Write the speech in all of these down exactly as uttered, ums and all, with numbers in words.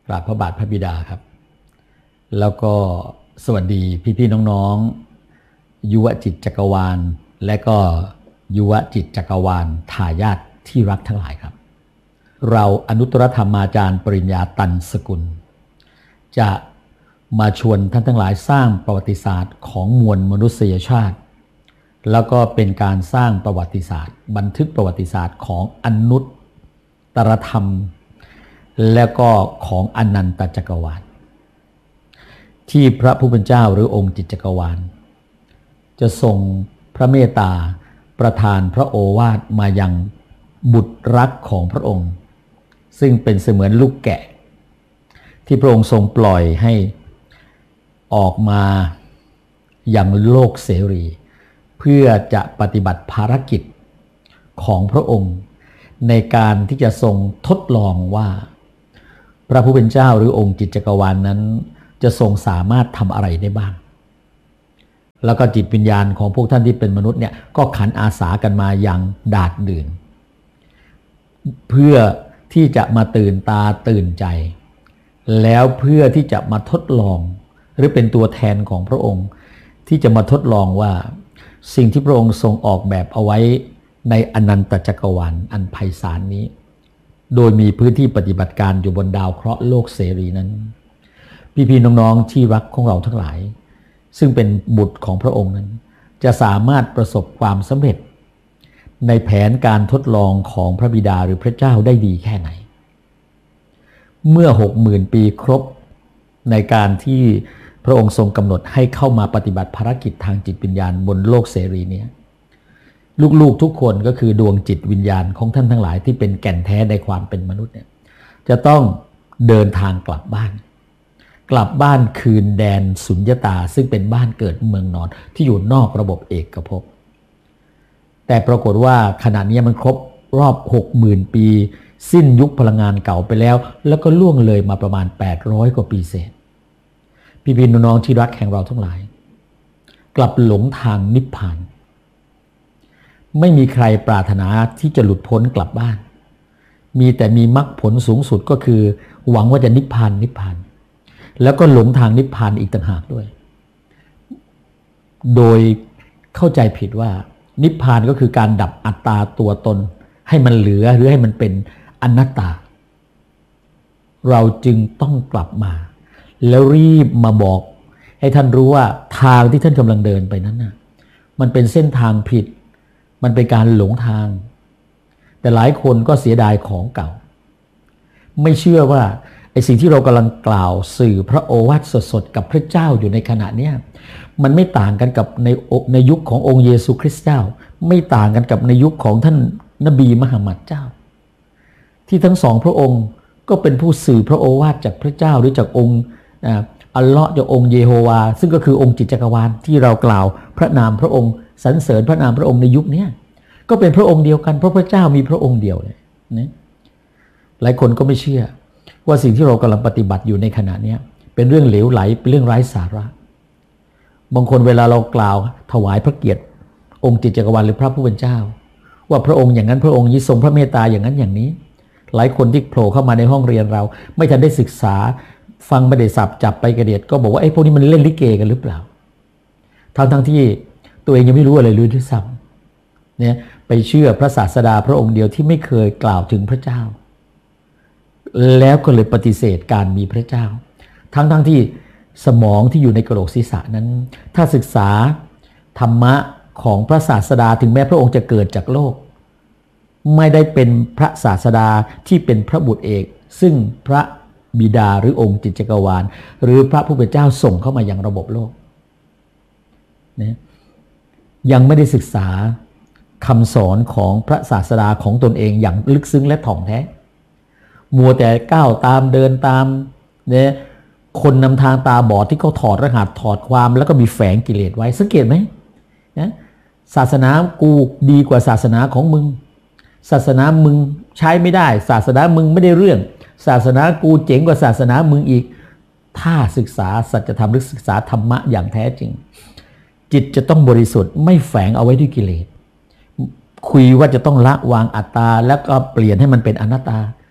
กราบพระบาทพระบิดาครับแล้วก็สวัสดีพี่ๆน้องๆยุวจิตจักรวาลและก็ยุวจิตจักรวาลทายาทที่รักทั้งหลายครับเราอนุตตรธรรมาจารย์ปริญญาตันสกุลจะมาชวนท่านทั้งหลายสร้างประวัติศาสตร์ของมวลมนุษยชาติแล้วก็เป็นการสร้างประวัติศาสตร์บันทึกประวัติศาสตร์ของอนุตตรธรรมและก็ของอนันตจักรวาลที่พระผู้เป็นเจ้าหรือองค์จิตจักรวาลจะทรงพระเมตตาประทานพระโอวาทมายังบุตรรักของพระองค์ซึ่งเป็นเสมือนลูกแกะที่พระองค์ทรงปล่อยให้ออกมาอย่างโลกเสรีเพื่อจะปฏิบัติภารกิจของพระองค์ในการที่จะทรงทดลองว่าพระผู้เป็นเจ้าหรือองค์จิตจักรวาลนั้นจะทรงสามารถทำอะไรได้บ้างแล้วก็จิตวิญญาณของพวกท่านที่เป็นมนุษย์เนี่ยก็ขันอาสากันมาอย่างดาดดื่นเพื่อที่จะมาตื่นตาตื่นใจแล้วเพื่อที่จะมาทดลองหรือเป็นตัวแทนของพระองค์ที่จะมาทดลองว่าสิ่งที่พระองค์ทรงออกแบบเอาไว้ในอนันตจักรวาลอันไพศาลนี้โดยมีพื้นที่ปฏิบัติการอยู่บนดาวเคราะห์โลกเสรีนั้นพี่ๆน้องๆที่รักของเราทั้งหลายซึ่งเป็นบุตรของพระองค์นั้นจะสามารถประสบความสำเร็จในแผนการทดลองของพระบิดาหรือพระเจ้าได้ดีแค่ไหนเมื่อ หกหมื่น ปีครบในการที่พระองค์ทรงกำหนดให้เข้ามาปฏิบัติภารกิจทางจิตวิญญาณบนโลกเสรีนี้ลูกๆทุกคนก็คือดวงจิตวิญญาณของท่านทั้งหลายที่เป็นแก่นแท้ในความเป็นมนุษย์เนี่ยจะต้องเดินทางกลับบ้านกลับบ้านคืนแดนสุญญตาซึ่งเป็นบ้านเกิดเมืองนอนที่อยู่นอกระบบเอกภพแต่ปรากฏว่าขณะนี้มันครบรอบ หกหมื่น ปีสิ้นยุคพลังงานเก่าไปแล้วแล้วก็ล่วงเลยมาประมาณแปดร้อยกว่าปีเศษพี่ๆน้องๆที่รักแห่งเราทั้งหลายกลับหลงทางนิพพานไม่มีใครปรารถนาที่จะหลุดพ้นกลับบ้านมีแต่มีมรรคผลสูงสุดก็คือหวังว่าจะนิพพานนิพพานแล้วก็หลงทางนิพพานอีกต่างหากด้วยโดยเข้าใจผิดว่านิพพานก็คือการดับอัตตาตัวตนให้มันเหลือหรือให้มันเป็นอนัตตาเราจึงต้องกลับมาแล้วรีบมาบอกให้ท่านรู้ว่าทางที่ท่านกำลังเดินไปนั้นน่ะมันเป็นเส้นทางผิดมันเป็นการหลงทางแต่หลายคนก็เสียดายของเก่าไม่เชื่อว่าไอ้สิ่งที่เรากำลังกล่าวสื่อพระโอวาทสดๆกับพระเจ้าอยู่ในขณะนี้มันไม่ต่างกันกับในในยุคขององค์เยซูคริสต์เจ้าไม่ต่างกันกับในยุคของท่านนบีมุฮัมมัดเจ้าที่ทั้งสองพระองค์ก็เป็นผู้สื่อพระโอวาทจากพระเจ้าหรือจากองค์อัลเลาะห์จากองค์เยโฮวาซึ่งก็คือองค์จิตจักรวาลที่เรากล่าวพระนามพระองค์สรรเสริญพระนามพระองค์ในยุคนี้ก็เป็นพระองค์เดียวกันเพราะพระเจ้ามีพระองค์เดียวเลยนะหลายคนก็ไม่เชื่อว่าสิ่งที่เรากำลังปฏิบัติอยู่ในขณะนี้เป็นเรื่องเหลวไหลเป็นเรื่องไร้สาระบางคนเวลาเรากล่าวถวายพระเกียรติองค์จิตจักรวาลหรือพระผู้เป็นเจ้าว่าพระองค์อย่างนั้นพระองค์ยิทรงพระเมตตาอย่างนั้นอย่างนี้หลายคนที่โผล่เข้ามาในห้องเรียนเราไม่ทันได้ศึกษาฟังไม่ได้สับจับไปกระเดียดก็บอกว่าไอ้พวกนี้มันเล่นลิเกกันหรือเปล่าทั้งทั้งที่ตัวเองยังไม่รู้อะไรเลยด้วยซ้ำเนี่ยไปเชื่อพระศาสดาพระองค์เดียวที่ไม่เคยกล่าวถึงพระเจ้าแล้วก็เลยปฏิเสธการมีพระเจ้าทั้งทั้งที่สมองที่อยู่ในกระโหลกศีรษะนั้นถ้าศึกษาธรรมะของพระศาสดาถึงแม้พระองค์จะเกิดจากโลกไม่ได้เป็นพระศาสดาที่เป็นพระบุตรเอกซึ่งพระบิดาหรือองค์จิตจักรวาลหรือพระผู้เป็นเจ้าส่งเข้ามายังระบบโลกนะยังไม่ได้ศึกษาคำสอนของพระศาสดาของตนเองอย่างลึกซึ้งและถ่องแท้มัวแต่ก้าวตามเดินตามเนี่ยคนนำทางตาบอดที่เขาถอดรหัสถอดความแล้วก็มีแฝงกิเลสไว้สังเกตไหมนะศาสนากูดีกว่าศาสนาของมึงศาสนามึงใช้ไม่ได้ศาสนามึงไม่ได้เรื่องศาสนากูเจ๋งกว่าศาสนามึงอีกถ้าศึกษาสัจธรรมหรือศึกษาธรรมะอย่างแท้จริงจิตจะต้องบริสุทธิ์ไม่แฝงเอาไว้ด้วยกิเลสคุยว่าจะต้องละวางอัตตาแล้วก็เปลี่ยนให้มันเป็นอนัตตา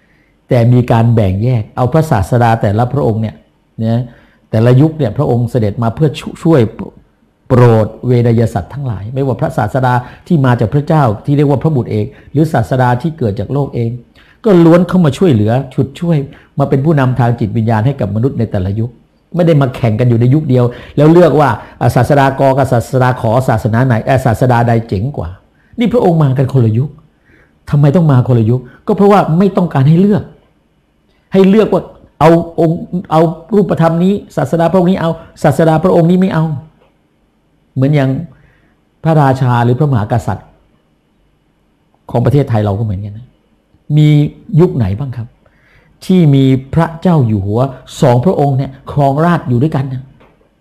แต่มีการแบ่งแยกเอาพระศาสดาแต่ละพระองค์เนี่ยนะแต่ละยุคเนี่ยพระองค์เสด็จมาเพื่อช่วยโปรดเวไนยสัตว์ทั้งหลายไม่ว่าพระศาสดาที่มาจากพระเจ้าที่เรียกว่าพระบุตรเองหรือศาสดาที่เกิดจากโลกเองก็ล้วนเข้ามาช่วยเหลือฉุดช่วยมาเป็นผู้นำทางจิตวิญญาณให้กับมนุษย์ในแต่ละยุคไม่ได้มาแข่งกันอยู่ในยุคเดียวแล้วเลือกว่าศาสดากอกับศาสดาขอศาสนาไหนศาสดาใดเจ๋งกว่านี่พระองค์มากันคนละยุคทำไมต้องมาคนละยุคก็เพราะว่าไม่ต้องการให้เลือกให้เลือกว่าเอาองค์เอารูปธรรมนี้ศาสดาพระองค์นี้เอาศาสดาพระองค์นี้ไม่เอาเหมือนอย่างพระราชาหรือพระมหากษัตริย์ของประเทศไทยเราก็เหมือนกันนะมียุคไหนบ้างครับที่มีพระเจ้าอยู่หัวสองพระองค์เนี่ยครองราชย์อยู่ด้วยกันนะ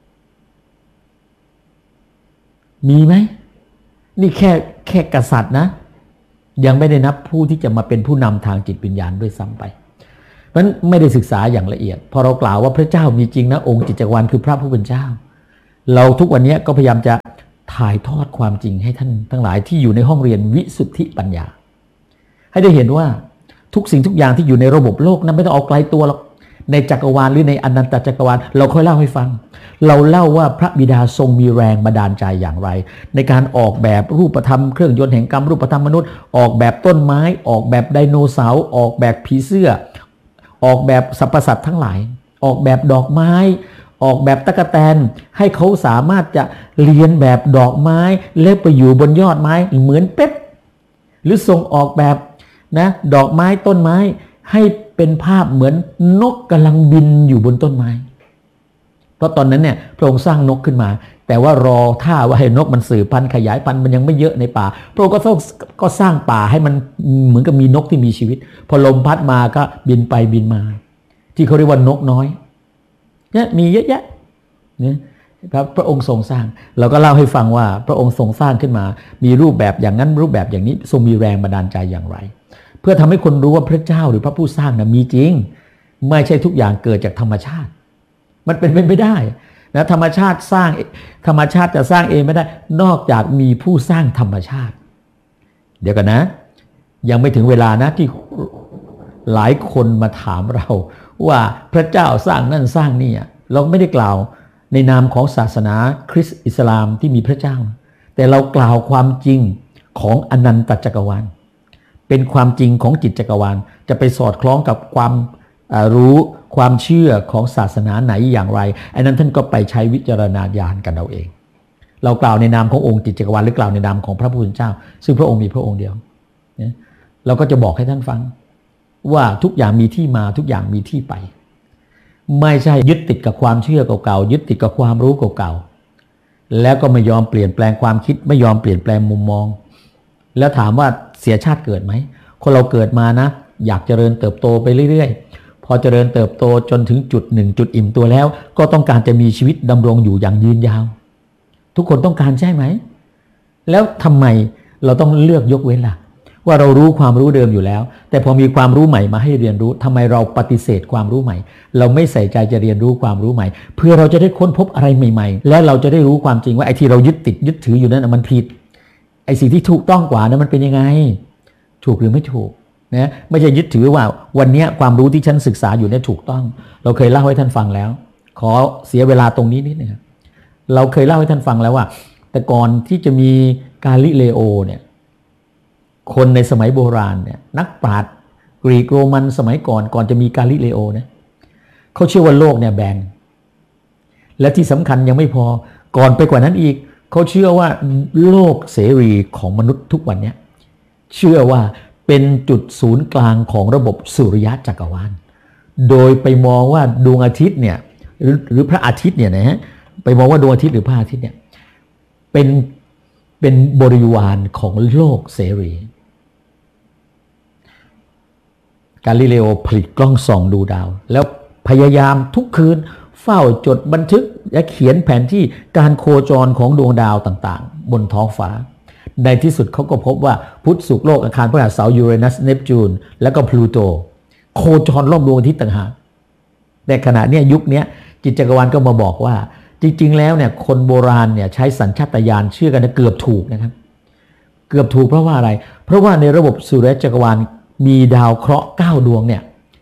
มีไหมนี่แค่แค่กษัตริย์นะยังไม่ได้นับผู้ที่จะมาเป็นผู้นำทางจิตวิญญาณด้วยซ้ำไปเพราะฉะนั้นไม่ได้ศึกษาอย่างละเอียดพอเรากล่าวว่าพระเจ้ามีจริงนะองค์จิตจักรวาลคือพระผู้เป็นเจ้าเราทุกวันนี้ก็พยายามจะถ่ายทอดความจริงให้ท่านทั้งหลายที่อยู่ในห้องเรียนวิสุทธิปัญญาให้ได้เห็นว่าทุกสิ่งทุกอย่างที่อยู่ในระบบโลกนั้นไม่ต้องเอาไกลตัวหรอกในจักรวาลหรือในอนันตจักรวาลเราค่อยเล่าให้ฟังเราเล่าว่าพระบิดาทรงมีแรงบันดาลใจอย่างไรในการออกแบบรูปธรรมเครื่องยนต์แห่งกรรมรูปธรรมมนุษย์ออกแบบต้นไม้ออกแบบไดโนเสาร์ออกแบบผีเสื้อออกแบบสรรพสัตว์ทั้งหลายออกแบบดอกไม้ออกแบบตั๊กแตนให้เขาสามารถจะเรียนแบบดอกไม้เล็บไปอยู่บนยอดไม้เหมือนเป๊ะหรือทรงออกแบบนะดอกไม้ต้นไม้ให้เป็นภาพเหมือนนกกำลังบินอยู่บนต้นไม้เพราะตอนนั้นเนี่ยพระองค์สร้างนกขึ้นมาแต่ว่ารอท่าว่าให้นกมันสืบพันธุ์ขยายพันธุ์มันยังไม่เยอะในป่าพระองค์ก็ต้องก็สร้างป่าให้มันเหมือนกับมีนกที่มีชีวิตพอลมพัดมาก็บินไปบินมาที่เขาเรียกว่านกน้อยเนี่ยมีเยอะแยะเนี่ยครับพระองค์ทรงสร้างเราก็เล่าให้ฟังว่าพระองค์ทรงสร้างขึ้นมามีรูปแบบอย่างนั้นรูปแบบอย่างนี้ทรงมีแรงบันดาลใจอย่างไรเพื่อทำให้คนรู้ว่าพระเจ้าหรือพระผู้สร้างนะมีจริงไม่ใช่ทุกอย่างเกิดจากธรรมชาติมันเป็นไปไม่ได้นะธรรมชาติสร้างธรรมชาติจะสร้างเองไม่ได้นอกจากมีผู้สร้างธรรมชาติเดี๋ยวกันนะยังไม่ถึงเวลานะที่หลายคนมาถามเราว่าพระเจ้าสร้างนั่นสร้างนี่เราไม่ได้กล่าวในนามของศาสนาคริสต์อิสลามที่มีพระเจ้าแต่เรากล่าวความจริงของอนันตจักรวาลเป็นความจริงของจิตจักรวาลจะไปสอดคล้องกับความรู้ความเชื่อของศาสนาไหนอย่างไรอันนั้นท่านก็ไปใช้วิจารณญาณกันเอาเองเรากล่าวในนามขององค์จิตจักรวาลหรือกล่าวในนามของพระผู้เป็นเจ้าซึ่งพระองค์มีพระองค์เดียวเราก็จะบอกให้ท่านฟังว่าทุกอย่างมีที่มาทุกอย่างมีที่ไปไม่ใช่ยึดติดกับความเชื่อเก่าๆยึดติดกับความรู้เก่าๆแล้วก็ไม่ยอมเปลี่ยนแปลงความคิดไม่ยอมเปลี่ยนแปลงมุมมองแล้วถามว่าเสียชาติเกิดไหมคนเราเกิดมานะอยากเจริญเติบโตไปเรื่อยๆพอเจริญเติบโตจนถึงจุดหนึ่งจุดอิ่มตัวแล้วก็ต้องการจะมีชีวิตดำรงอยู่อย่างยืนยาวทุกคนต้องการใช่ไหมแล้วทำไมเราต้องเลือกยกเว้นล่ะว่าเรารู้ความรู้เดิมอยู่แล้วแต่พอมีความรู้ใหม่มาให้เรียนรู้ทำไมเราปฏิเสธความรู้ใหม่เราไม่ใส่ใจจะเรียนรู้ความรู้ใหม่เพื่อเราจะได้ค้นพบอะไรใหม่ๆและเราจะได้รู้ความจริงว่าไอ้ที่เรายึดติดยึดถืออยู่นั้นมันผิดไอ้สิ่งที่ถูกต้องกว่านั้นมันเป็นยังไงถูกหรือไม่ถูกนะไม่ใช่ยึดถือว่าวันนี้ความรู้ที่ฉันศึกษาอยู่เนี่ยถูกต้องเราเคยเล่าให้ท่านฟังแล้วขอเสียเวลาตรงนี้นิดนึงเราเคยเล่าให้ท่านฟังแล้วว่าแต่ก่อนที่จะมีกาลิเลโอเนี่ยคนในสมัยโบราณเนี่ยนักปราชญ์กรีกโรมันสมัยก่อนก่อนจะมีกาลิเลโอเนี่ยเขาเชื่อว่าโลกเนี่ยแบนและที่สำคัญยังไม่พอก่อนไปกว่านั้นอีกเขาเชื่อว่าโลกเสรีของมนุษย์ทุกวันนี้เชื่อว่าเป็นจุดศูนย์กลางของระบบสุริยะจักรวาลโดยไปมองว่าดวงอาทิตย์เนี่ยหรือหรือพระอาทิตย์เนี่ยนะฮะไปมองว่าดวงอาทิตย์หรือพระอาทิตย์เนี่ยเป็นเป็นบริวารของโลกเสรีกาลิเลโอผลิตกล้องส่องดูดาวแล้วพยายามทุกคืนเฝ้าจดบันทึกและเขียนแผนที่การโคจรของดวงดาวต่างๆบนท้องฟ้าในที่สุดเขาก็พบว่าพุธศุกร์โลกอังคารพฤหัสเสาร์ยูเรนัสเนปจูนและก็พลูโตโคจรรอบดวงอาทิตย์ต่างหากแต่ขณะนี้ยุคนี้จิตจักรวาลก็มาบอกว่าจริงๆแล้วเนี่ยคนโบราณเนี่ยใช้สัญชาตญาณเชื่อกันเกือบถูกนะครับเกือบถูกเพราะว่าอะไรเพราะว่าในระบบสุริยะจักรวาลมีดาวเคราะห์เก้าดวงเนี่ย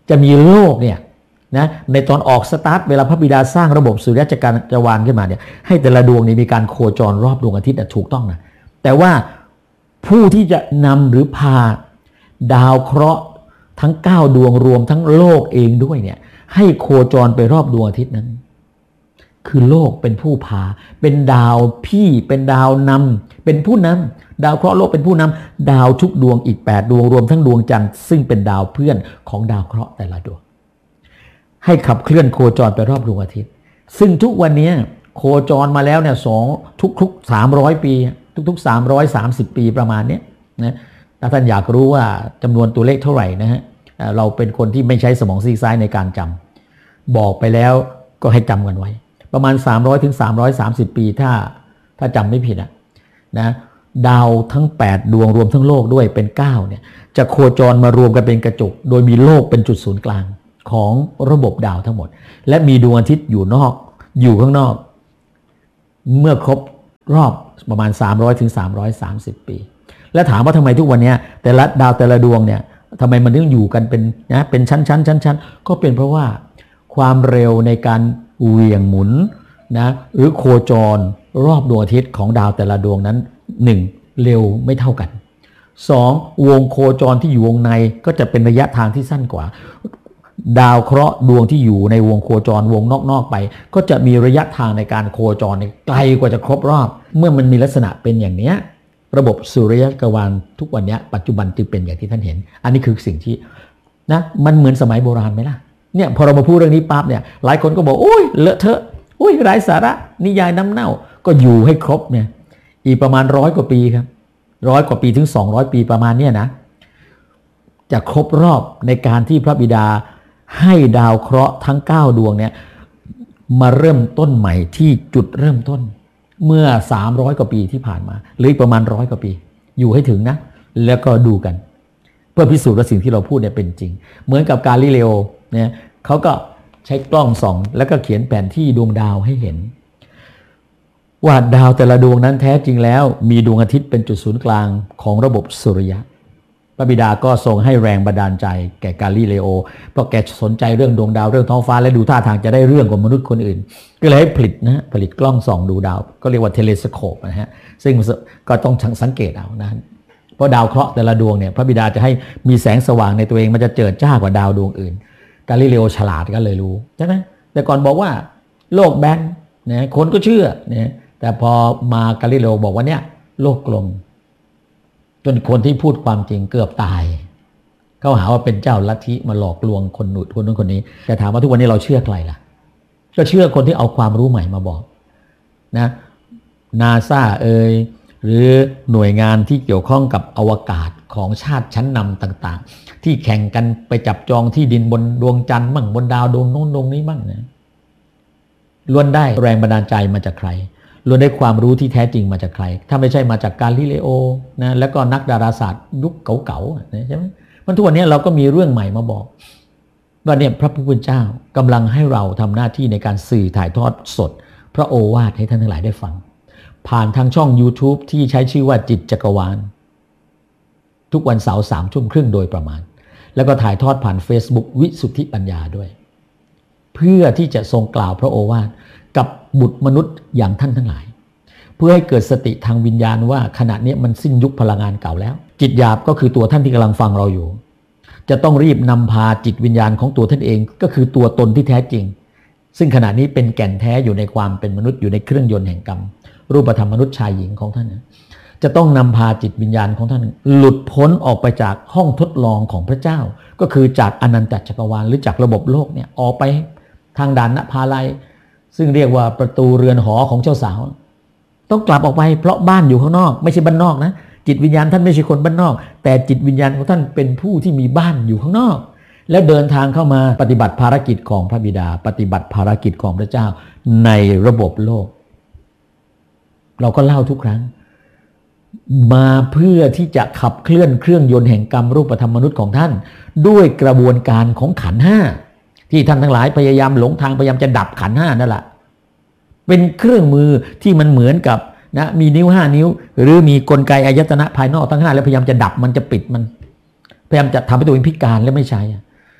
จะมีโลกเนี่ยนะในตอนออกสตาร์ทเวลาพระบิดาสร้างระบบสุริยะจักรวาลขึ้นมาเนี่ยให้แต่ละดวงนี้มีการโคจรรอบดวงอาทิตย์ถูกต้องนะแต่ว่าผู้ที่จะนำหรือพาดาวเคราะห์ทั้งเก้าดวงรวมทั้งโลกเองด้วยเนี่ยให้โคจรไปรอบดวงอาทิตย์นั้นคือโลกเป็นผู้พาเป็นดาวพี่เป็นดาวนำเป็นผู้นำดาวเคราะห์โลกเป็นผู้นำดาวทุกดวงอีกแปดดวงรวมทั้งดวงจันทร์ซึ่งเป็นดาวเพื่อนของดาวเคราะห์แต่ละดวงให้ขับเคลื่อนโคจรไปรอบดวงอาทิตย์ซึ่งทุกวันนี้โคจรมาแล้วเนี่ยสองทุกๆสามร้อยปีทุกๆสามร้อยสามสิบปีประมาณนี้นะถ้าท่านอยากรู้ว่าจำนวนตัวเลขเท่าไหร่นะฮะเราเป็นคนที่ไม่ใช้สมองซีกซ้ายในการจำบอกไปแล้วก็ให้จำกันไว้ประมาณสามร้อยถึงสามร้อยสามสิบปีถ้าถ้าจำไม่ผิดนะนะดาวทั้งแปดดวงรวมทั้งโลกด้วยเป็นเก้าเนี่ยจะโคจรมารวมกันเป็นกระจุกโดยมีโลกเป็นจุดศูนย์กลางของระบบดาวทั้งหมดและมีดวงอาทิตย์อยู่นอกอยู่ข้างนอกเมื่อครบรอบประมาณสามร้อยถึงสามร้อยสามสิบปีและถามว่าทำไมทุกวันนี้แต่ละดาวแต่ละดวงเนี่ยทำไมมันถึงอยู่กันเป็นนะเป็นชั้นชั้นชั้นชั้นก็เป็นเพราะว่าความเร็วในการเหวี่ยงหมุนนะหรือโคจรรอบดวงอาทิตย์ของดาวแต่ละดวงนั้นหนึ่งเร็วไม่เท่ากันสองวงโคจรที่อยู่วงในก็จะเป็นระยะทางที่สั้นกว่าดาวเคราะห์ดวงที่อยู่ในวงโคจรวงนอกๆไปก็จะมีระยะทางในการโคจรไกลกว่าจะครบรอบเมื่อมันมีลักษณะเป็นอย่างนี้ระบบสุริยะจักรวาลทุกวันนี้ปัจจุบันจึงเป็นอย่างที่ท่านเห็นอันนี้คือสิ่งที่นะมันเหมือนสมัยโบราณไหมล่ะเนี่ยพอเรามาพูดเรื่องนี้ปั๊บเนี่ยหลายคนก็บอกโอ้ยเลอะเทอะโอ้ยไร้สาระนิยายน้ำเน่าก็อยู่ให้ครบเนี่ยอีกประมาณร้อยกว่าปีครับร้อยกว่าปีถึงสองร้อยปีประมาณเนี้ยนะจะครบรอบในการที่พระบิดาให้ดาวเคราะห์ทั้งเก้าดวงเนี่ยมาเริ่มต้นใหม่ที่จุดเริ่มต้นเมื่อสามร้อยกว่าปีที่ผ่านมาหรือประมาณร้อยกว่าปีอยู่ให้ถึงนะแล้วก็ดูกันเพื่อพิสูจน์ว่าสิ่งที่เราพูดเนี่ยเป็นจริงเหมือนกับกาลิเลโอเนี่ยเขาก็ใช้กล้องส่องแล้วก็เขียนแผนที่ดวงดาวให้เห็นว่าดาวแต่ละดวงนั้นแท้จริงแล้วมีดวงอาทิตย์เป็นจุดศูนย์กลางของระบบสุริยะพระบิดาก็ทรงให้แรงบันดาลใจแก่กาลิเลโอเพราะแกสนใจเรื่องดวงดาวเรื่องท้องฟ้าและดูท่าทางจะได้เรื่องกว่ามนุษย์คนอื่นก็เลยให้ผลิตนะผลิตกล้องส่องดูดาวก็เรียกว่าเทเลสโคปนะฮะซึ่งก็ต้องสังเกตเอานะเพราะดาวเคราะห์แต่ละดวงเนี่ยพระบิดาจะให้มีแสงสว่างในตัวเองมันจะเจิดจ้ากว่าดาวดวงอื่นกาลิเลโอฉลาดก็เลยรู้ใช่ไหมแต่ก่อนบอกว่าโลกแบนนะคนก็เชื่อนะแต่พอมากาลิเลโอบอกว่าเนี่ยโลกกลมจนคนที่พูดความจริงเกือบตายเขาหาว่าเป็นเจ้าลัทธิมาหลอกลวงคนหนุดคนนู้นคนนี้แต่ถามว่าทุกวันนี้เราเชื่อใครล่ะก็เชื่อคนที่เอาความรู้ใหม่มาบอกนะนาซาเอ่ยหรือหน่วยงานที่เกี่ยวข้องกับอวกาศของชาติชั้นนำต่างๆที่แข่งกันไปจับจองที่ดินบนดวงจันทร์บ้างบนดาวดวงโน้นดวงนี้บ้างนะล้วนได้แรงบันดาลใจมาจากใครล้วนได้ความรู้ที่แท้จริงมาจากใครถ้าไม่ใช่มาจากกาลิเลโอนะแล้วก็นักดาราศาสตร์ยุคเก่าๆใช่ไหมมันทุกวันนี้เราก็มีเรื่องใหม่มาบอกว่าเนี่ยพระผู้เป็นเจ้ากำลังให้เราทำหน้าที่ในการสื่อถ่ายทอดสดพระโอวาทให้ท่านทั้งหลายได้ฟังผ่านทางช่อง YouTube ที่ใช้ชื่อว่าจิตจักรวาลทุกวันเสาร์สามทุ่มครึ่งโดยประมาณแล้วก็ถ่ายทอดผ่าน Facebook วิสุทธิปัญญาด้วยเพื่อที่จะทรงกล่าวพระโอวาทกับบุตรมนุษย์อย่างท่านทั้งหลายเพื่อให้เกิดสติทางวิญญาณว่าขณะนี้มันสิ้นยุคพลังงานเก่าแล้วจิตหยาบก็คือตัวท่านที่กำลังฟังเราอยู่จะต้องรีบนำพาจิตวิญญาณของตัวท่านเองก็คือตัวตนที่แท้จริงซึ่งขณะนี้เป็นแก่นแท้อยู่ในความเป็นมนุษย์อยู่ในเครื่องยนต์แห่งกรรมรูปธรรมมนุษย์ชายหญิงของท่านจะต้องนำพาจิตวิญญาณของท่านหลุดพ้นออกไปจากห้องทดลองของพระเจ้าก็คือจากอนันตจักรวาลหรือจากระบบโลกเนี่ยออกไปทางด่านนภาลัยซึ่งเรียกว่าประตูเรือนหอของเจ้าสาวต้องกลับออกไปเพราะบ้านอยู่ข้างนอกไม่ใช่บ้านนอกนะจิตวิญญาณท่านไม่ใช่คนบ้านนอกแต่จิตวิญญาณของท่านเป็นผู้ที่มีบ้านอยู่ข้างนอกและเดินทางเข้ามาปฏิบัติภารกิจของพระบิดาปฏิบัติภารกิจของพระเจ้าในระบบโลกเราก็เล่าทุกครั้งมาเพื่อที่จะขับเคลื่อนเครื่องยนต์แห่งกรรมรูปธรรมมนุษย์ของท่านด้วยกระบวนการของขันธ์ห้าที่ท่านทั้งหลายพยายามหลงทางพยายามจะดับขันธ์ห้านั่นแหละเป็นเครื่องมือที่มันเหมือนกับนะมีนิ้วห้านิ้วหรือมีกลไกอายตนะภายนอกทั้งห้าแล้วพยายามจะดับมันจะปิดมันพยายามจะทำให้ตัวเองพิการและไม่ใช่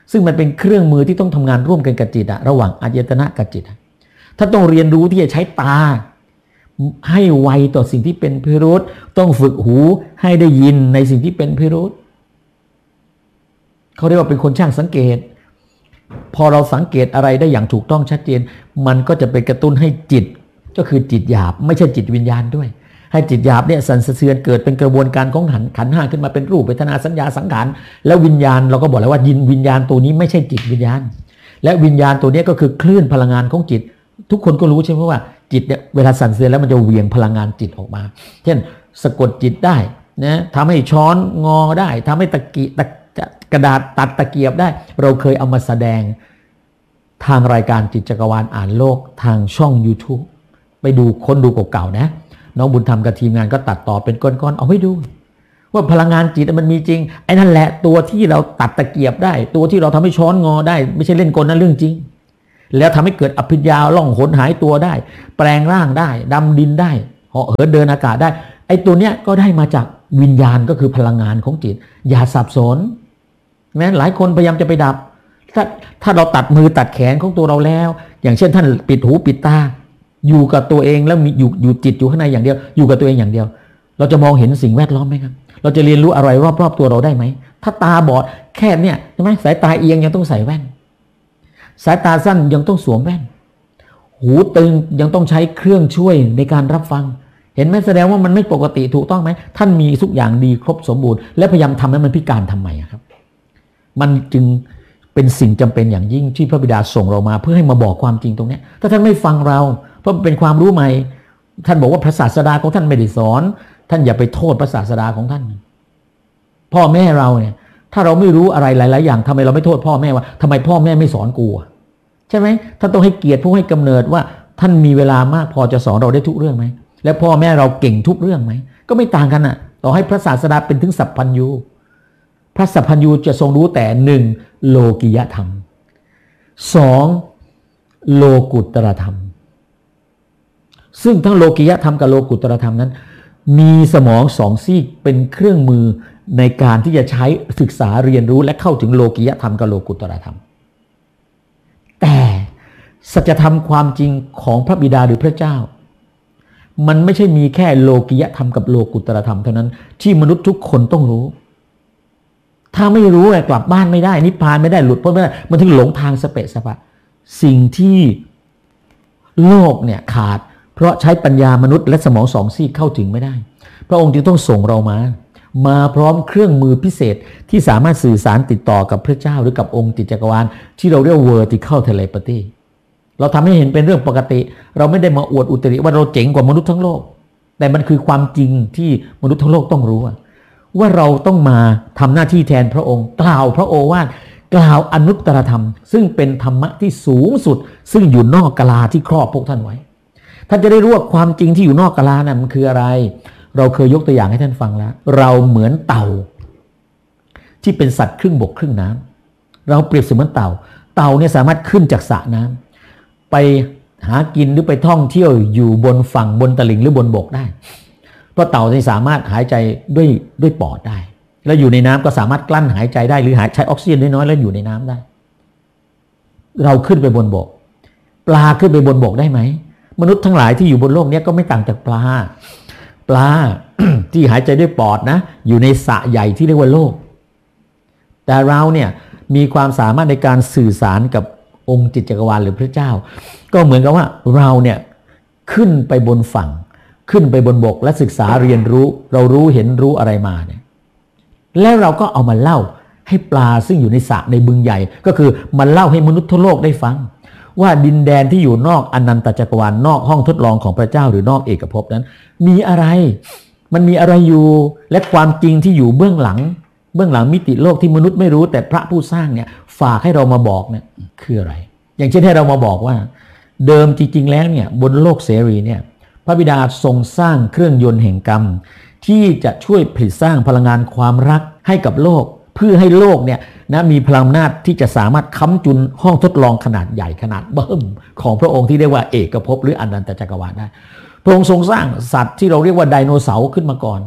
ซึ่งมันเป็นเครื่องมือที่ต้องทำงานร่วมกันกับจิตอะระหว่างอายตนะกับจิตอะถ้าต้องเรียนรู้ที่จะใช้ตาให้ไวต่อสิ่งที่เป็นพิรุธต้องฝึกหูให้ได้ยินในสิ่งที่เป็นพิรุธเขาเรียกว่าเป็นคนช่างสังเกตพอเราสังเกตอะไรได้อย่างถูกต้องชัดเจนมันก็จะเป็นกระตุ้นให้จิตก็คือจิตหยาบไม่ใช่จิตวิญญาณด้วยให้จิตหยาบเนี่ยสั่นสะเทือนเกิดเป็นกระบวนการของขันขันห้าขึ้นมาเป็นรูปเวทนาสัญญาสังขารแล้ววิญญาณเราก็บอกแล้วว่ายินวิญญาณตัวนี้ไม่ใช่จิตวิญญาณและวิญญาณตัวนี้ก็คือคลื่นพลังงานของจิตทุกคนก็รู้ใช่ไหมว่าจิตเนี่ยเวลาสั่นสะเทือนแล้วมันจะเหวี่ยงพลังงานจิตออกมาเช่นสะกดจิตได้นะทำให้ช้อนงอได้ทำให้ตะกี้ตะกระดาษตัดตะเกียบได้เราเคยเอามาแสดงทางรายการจิตจักรวาลอ่านโลกทางช่อง YouTube ไปดูคนดูเก่าๆนะน้องบุญธรรมกับทีมงานก็ตัดต่อเป็นก้อนๆเอาให้ดูว่าพลังงานจิตมันมีจริงไอ้นั่นแหละตัวที่เราตัดตะเกียบได้ตัวที่เราทำให้ช้อนงอได้ไม่ใช่เล่นกลนะเรื่องจริงแล้วทำให้เกิดอภิญญาล่องหนหายตัวได้แปลงร่างได้ดำดินได้เหาะเหินเดินอากาศได้ไอ้ตัวเนี้ยก็ได้มาจากวิญญาณก็คือพลังงานของจิตอย่าสับสนแม้หลายคนพยายามจะไปดับถ้าถ้าเราตัดมือตัดแขนของตัวเราแล้วอย่างเช่นท่านปิดหูปิดตาอยู่กับตัวเองแล้วมีอยู่อยู่จิตอยู่ข้างในอย่างเดียวอยู่กับตัวเองอย่างเดียวเราจะมองเห็นสิ่งแวดล้อมไหมครับเราจะเรียนรู้อะไรรอบๆตัวเราได้ไหมถ้าตาบอดแค่เนี่ยใช่ไหมสายตาเอียงยังต้องใส่แว่นสายตาสั้นยังต้องสวมแว่นหูตึงยังต้องใช้เครื่องช่วยในการรับฟังเห็นไหมแสดงว่ามันไม่ปกติถูกต้องไหมท่านมีทุกอย่างดีครบสมบูรณ์และพยายามทำให้มันพิการทำไมครับมันจึงเป็นสิ่งจำเป็นอย่างยิ่งที่พระบิดาส่งเรามาเพื่อให้มาบอกความจริงตรงนี้ถ้าท่านไม่ฟังเราเพราะเป็นความรู้ใหม่ท่านบอกว่าพระศาสดาของท่านไม่ได้สอนท่านอย่าไปโทษพระศาสดาของท่านพ่อแม่เราเนี่ยถ้าเราไม่รู้อะไรหลายๆอย่างทำไมเราไม่โทษพ่อแม่ว่าทำไมพ่อแม่ไม่สอนกูใช่ไหมท่านต้องให้เกียรติผู้ให้กำเนิดว่าท่านมีเวลามากพอจะสอนเราได้ทุกเรื่องไหมและพ่อแม่เราเก่งทุกเรื่องไหมก็ไม่ต่างกันอ่ะต่อให้พระศาสดาเป็นถึงสัพพัญญูพระสัพพัญญูจะทรงรู้แต่หนึ่งโลกิยธรรมสองโลกุตตรธรรมซึ่งทั้งโลกิยธรรมกับโลกุตตรธรรมนั้นมีสมองสองซีกเป็นเครื่องมือในการที่จะใช้ศึกษาเรียนรู้และเข้าถึงโลกิยธรรมกับโลกุตตรธรรมแต่สัจธรรมความจริงของพระบิดาหรือพระเจ้ามันไม่ใช่มีแค่โลกิยธรรมกับโลกุตตรธรรมเท่านั้นที่มนุษย์ทุกคนต้องรู้ถ้าไม่รู้ไงกลับบ้านไม่ได้นิพพานไม่ได้หลุดพ้นไม่ได้มันถึงหลงทางสเปะสปะสิ่งที่โลกเนี่ยขาดเพราะใช้ปัญญามนุษย์และสมองสองซีกเข้าถึงไม่ได้พระองค์จึงต้องส่งเรามามาพร้อมเครื่องมือพิเศษที่สามารถสื่อสารติดต่อกับพระเจ้าหรือกับองค์จิตจักรวาลที่เราเรียก vertical telepathy เราทำให้เห็นเป็นเรื่องปกติเราไม่ได้มาอวดอุตริว่าเราเจ๋งกว่ามนุษย์ทั้งโลกแต่มันคือความจริงที่มนุษย์ทั้งโลกต้องรู้ว่าเราต้องมาทำหน้าที่แทนพระองค์กล่าวพระโอวาทกล่าวอนุตตรธรรมซึ่งเป็นธรรมะที่สูงสุดซึ่งอยู่นอกกลาที่ครอบพวกท่านไว้ท่านจะได้รู้ว่าความจริงที่อยู่นอกกลานั้นมันคืออะไรเราเคยยกตัวอย่างให้ท่านฟังแล้วเราเหมือนเต่าที่เป็นสัตว์ครึ่งบกครึ่งน้ำเราเปรียบเสมือนเต่าเต่าเนี่ยสามารถขึ้นจากสระน้ำไปหากินหรือไปท่องเที่ยวอยู่บนฝั่งบนตลิ่งหรือบนบกได้เพราะเต่าที่สามารถหายใจด้วยด้วยปอดได้แล้วอยู่ในน้ำก็สามารถกลั้นหายใจได้หรือหายใช้ออกซิเจนน้อยๆแล้วอยู่ในน้ำได้เราขึ้นไปบนบกปลาขึ้นไปบนบกได้ไหมมนุษย์ทั้งหลายที่อยู่บนโลกนี้ก็ไม่ต่างจากปลาปลา ที่หายใจด้วยปอดนะอยู่ในสระใหญ่ที่เรียกว่าโลกแต่เราเนี่ยมีความสามารถในการสื่อสารกับองค์จิตจักรวาลหรือพระเจ้าก็เหมือนกับว่าเราเนี่ยขึ้นไปบนฝั่งขึ้นไปบนบกและศึกษาเรียนรู้เรารู้เห็นรู้อะไรมาเนี่ยแล้วเราก็เอามาเล่าให้ปลาซึ่งอยู่ในสระในบึงใหญ่ก็คือมาเล่าให้มนุษย์ทั่วโลกได้ฟังว่าดินแดนที่อยู่นอกอนันตจักรวาลนอกห้องทดลองของพระเจ้าหรือนอกเอกภพนั้นมีอะไรมันมีอะไรอยู่และความจริงที่อยู่เบื้องหลังเบื้องหลังมิติโลกที่มนุษย์ไม่รู้แต่พระผู้สร้างเนี่ยฝากให้เรามาบอกเนี่ยคืออะไรอย่างเช่นให้เรามาบอกว่าเดิมจริงๆแล้วเนี่ยบนโลกเสรีเนี่ยพระบิดาทรงสร้างเครื่องยนต์แห่งกรรมที่จะช่วยผลิตสร้างพลังงานความรักให้กับโลกเพื่อให้โลกเนี่ยนะมีพลังอำนาจที่จะสามารถค้ำจุนห้องทดลองขนาดใหญ่ขนาดเบิ่มของพระองค์ที่เรียกว่าเอกภพหรืออนันตจักรวาลได้พระองค์ทรงสร้างสัตว์ที่เราเรียกว่าไดโนเสาร์ขึ้นมาก่อน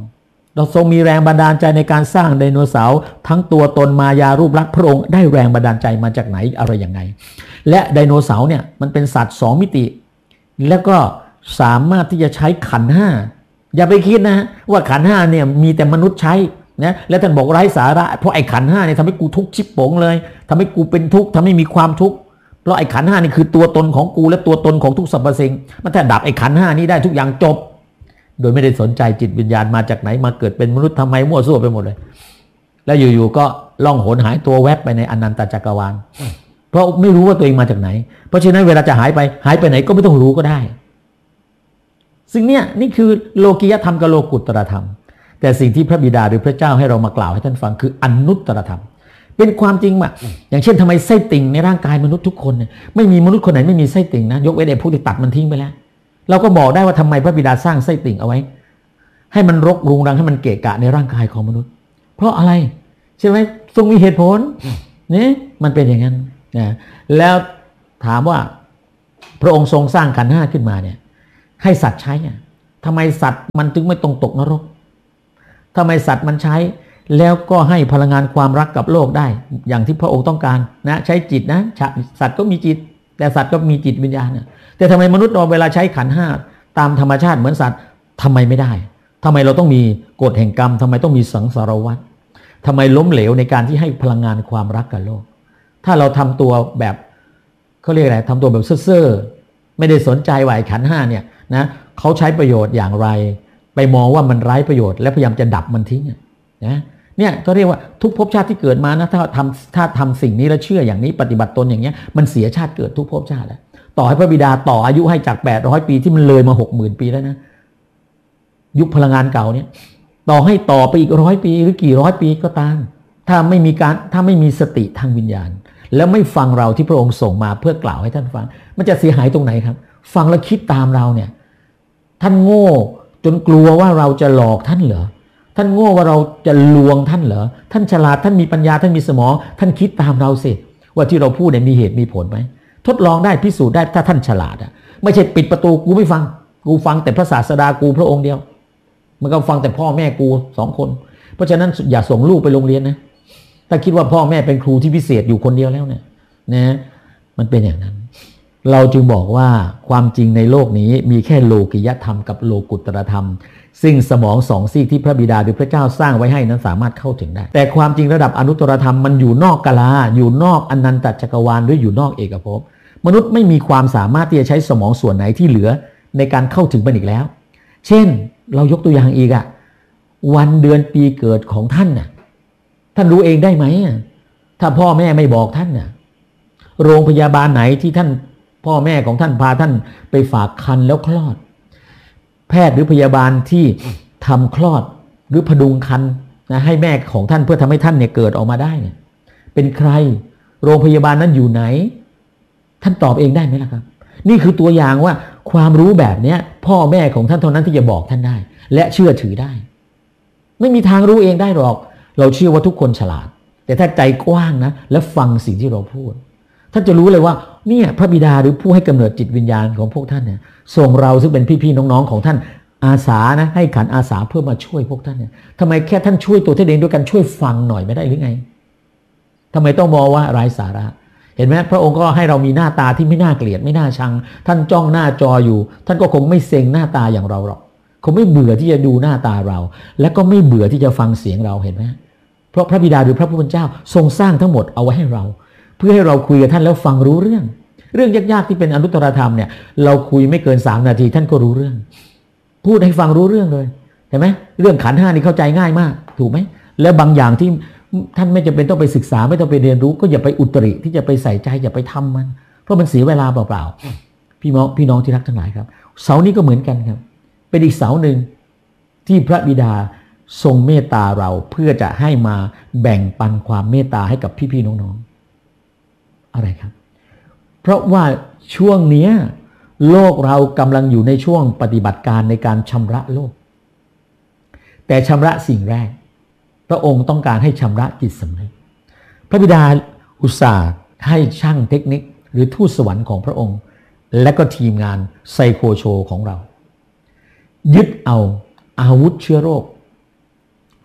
เราทรงมีแรงบันดาลใจในการสร้างไดโนเสาร์ทั้งตัวตนมายารูปลักษณ์พระองค์ได้แรงบันดาลใจมาจากไหนอะไรอย่างไงและไดโนเสาร์เนี่ยมันเป็นสัตว์สองมิติแล้วก็สามารถที่จะใช้ขันธ์ห้าอย่าไปคิดนะว่าขันธ์ห้าเนี่ยมีแต่มนุษย์ใช้นะและท่านบอกไร้สาระเพราะไอ้ขันธ์ห้าเนี่ยทำให้กูทุกข์ชิบโป๋งเลยทำให้กูเป็นทุกข์ทำให้มีความทุกข์เพราะไอ้ขันธ์ห้านี่คือตัวตนของกูและตัวตนของทุกสรรพสิ่งมันถ้าดับไอ้ขันธ์ห้านี้ได้ทุกอย่างจบโดยไม่ได้สนใจจิตวิญญาณมาจากไหนมาเกิดเป็นมนุษย์ทำไมมั่วซั่วไปหมดเลยแล้วอยู่ๆก็ล่องหนหายตัวแวบไปในอนันตจักรวาลเพราะไม่รู้ว่าตัวเองมาจากไหนเพราะฉะนั้นเวลาจะหายไปหายไปไหนก็ไม่ต้องรู้ก็ได้ซึ่งเนี่ยนี่คือโลกียธรรมกับโลกุตตรธรรมแต่สิ่งที่พระบิดาหรือพระเจ้าให้เรามากล่าวให้ท่านฟังคืออนุตตรธรรมเป็นความจริงว่าอย่างเช่นทำไมไส้ติ่งในร่างกายมนุษย์ทุกคนเนี่ยไม่มีมนุษย์คนไหนไม่มีไส้ติ่งนะยกเว้นไอ้ผู้ที่ตัดมันทิ้งไปแล้วเราก็บอกได้ว่าทำไมพระบิดาสร้างไส้ติ่งเอาไว้ให้มันรกรุงรังให้มันเกะกะในร่างกายของมนุษย์เพราะอะไรใช่ไหมทรงมีเหตุผลนี่มันเป็นอย่างนั้นนะแล้วถามว่าพระองค์ทรงสร้างขันธ์ห้าขึ้นมาเนี่ยให้สัตว์ใช้เนี่ยทำไมสัตว์มันจึงไม่ต้องตกนรกทำไมสัตว์มันใช้แล้วก็ให้พลังงานความรักกับโลกได้อย่างที่พระองค์ต้องการนะใช้จิตนะสัตว์ก็มีจิตแต่สัตว์ก็มีจิตวิญญาณเนี่ยแต่ทำไมมนุษย์เราเวลาใช้ขันธ์ห้าตามธรรมชาติเหมือนสัตว์ทำไมไม่ได้ทำไมเราต้องมีกฎแห่งกรรมทำไมต้องมีสังสารวัฏทำไมล้มเหลวในการที่ให้พลังงานความรักกับโลกถ้าเราทำตัวแบบเขาเรียกอะไรทำตัวแบบเซ่อๆไม่ได้สนใจว่าขันธ์ห้าเนี่ยนะเขาใช้ประโยชน์อย่างไรไปมองว่ามันไร้ประโยชน์และพยายามจะดับมันทิ้งนะเนี่ยก็เรียกว่าทุกภพชาติที่เกิดมานะถ้าทำถ้าทำสิ่งนี้แล้วเชื่ออย่างนี้ปฏิบัติตนอย่างเงี้ยมันเสียชาติเกิดทุกภพชาติแล้วต่อให้พระบิดาต่ออายุให้จากแปดร้อยปีที่มันเลยมา หกหมื่น ปีแล้วนะยุคพลังงานเก่าเนี่ยต่อให้ต่อไปอีกร้อยปีหรือกี่ร้อยปีก็ตามถ้าไม่มีการถ้าไม่มีสติทางวิญญาณแล้วไม่ฟังเราที่พระองค์ส่งมาเพื่อกล่าวให้ท่านฟังมันจะเสียหายตรงไหนครับฟังแล้วคิดตามเราเนี่ยท่านโง่จนกลัวว่าเราจะหลอกท่านเหรอท่านโง่ว่าเราจะลวงท่านเหรอท่านฉลาดท่านมีปัญญาท่านมีสมองท่านคิดตามเราสิว่าที่เราพูดเนี่ยมีเหตุมีผลไหมทดลองได้พิสูจน์ได้ถ้าท่านฉลาดอ่ะไม่ใช่ปิดประตูกูไม่ฟังกูฟังแต่พระศาสดากูพระองค์เดียวมันก็ฟังแต่พ่อแม่กูสองคนเพราะฉะนั้นอย่าส่งลูกไปโรงเรียนนะถ้าคิดว่าพ่อแม่เป็นครูที่พิเศษอยู่คนเดียวแล้วเนี่ยนะมันเป็นอย่างนั้นเราจึงบอกว่าความจริงในโลกนี้มีแค่โลกิยธรรมกับโลกุตตรธรรมซึ่งสมองสองซีกที่พระบิดาหรือพระเจ้าสร้างไว้ให้นั้นสามารถเข้าถึงได้แต่ความจริงระดับอนุตตรธรรมมันอยู่นอกกาลาอยู่นอกอนันตจักรวาลหรืออยู่นอกเอกภพมนุษย์ไม่มีความสามารถที่จะใช้สมองส่วนไหนที่เหลือในการเข้าถึงมันอีกแล้วเช่นเรายกตัวอย่างอีกอะวันเดือนปีเกิดของท่านน่ะท่านรู้เองได้ไหมถ้าพ่อแม่ไม่บอกท่านน่ะโรงพยาบาลไหนที่ท่านพ่อแม่ของท่านพาท่านไปฝากครรภ์แล้วคลอดแพทย์หรือพยาบาลที่ทำคลอดหรือพดุงครรภ์นะให้แม่ของท่านเพื่อทำให้ท่านเนี่ยเกิดออกมาได้เนี่ยเป็นใครโรงพยาบาลนั้นอยู่ไหนท่านตอบเองได้ไหมล่ะครับนี่คือตัวอย่างว่าความรู้แบบนี้พ่อแม่ของท่านเท่านั้นที่จะบอกท่านได้และเชื่อถือได้ไม่มีทางรู้เองได้หรอกเราเชื่อว่าทุกคนฉลาดแต่ถ้าใจกว้างนะและฟังสิ่งที่เราพูดท่านจะรู้เลยว่าเนี่ยพระบิดาหรือผู้ให้กำเนิดจิตวิญญาณของพวกท่านเนี่ยส่งเราซึ่งเป็นพี่ๆน้องๆของท่านอาสานะให้ขันอาสาเพื่อมาช่วยพวกท่านเนี่ยทำไมแค่ท่านช่วยตัวท่านเองด้วยกันช่วยฟังหน่อยไม่ได้หรือไงทำไมต้องมองว่าไร้สาระเห็นไหมพระองค์ก็ให้เรามีหน้าตาที่ไม่น่าเกลียดไม่น่าชังท่านจ้องหน้าจออยู่ท่านก็คงไม่เซ็งหน้าตาอย่างเราหรอกคงไม่เบื่อที่จะดูหน้าตาเราและก็ไม่เบื่อที่จะฟังเสียงเราเห็นไหมเพราะพระบิดาหรือพระผู้เป็นเจ้าทรงสร้างทั้งหมดเอาไว้ให้เราเพื่อให้เราคุยกับท่านแล้วฟังรู้เรื่องเรื่องยากๆที่เป็นอนุตตรธรรมเนี่ยเราคุยไม่เกินสามนาทีท่านก็รู้เรื่องพูดให้ฟังรู้เรื่องเลยเห็นไหมเรื่องขันธ์ห้านี่เข้าใจง่ายมากถูกไหมแล้วบางอย่างที่ท่านไม่จำเป็นต้องไปศึกษาไม่ต้องไปเรียนรู้ก็อย่าไปอุตริที่จะไปใส่ใจอย่าไปทำมันเพราะมันเสียเวลาเปล่าๆพี่น้องพี่น้องที่รักทั้งหลายครับเสานี้ก็เหมือนกันครับเป็นอีกเสาหนึ่งที่พระบิดาทรงเมตตาเราเพื่อจะให้มาแบ่งปันความเมตตาให้กับพี่ๆน้องๆอะไรครับเพราะว่าช่วงนี้โลกเรากำลังอยู่ในช่วงปฏิบัติการในการชำระโลกแต่ชำระสิ่งแรกพระองค์ต้องการให้ชำระจิตสำนึกพระบิดาอุตส่าห์ให้ช่างเทคนิคหรือทูตสวรรค์ของพระองค์และก็ทีมงานไซโคโชของเรายึดเอาอาวุธเชื้อโรค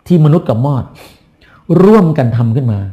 ที่มนุษย์กับมอดร่วมกันทำขึ้นมา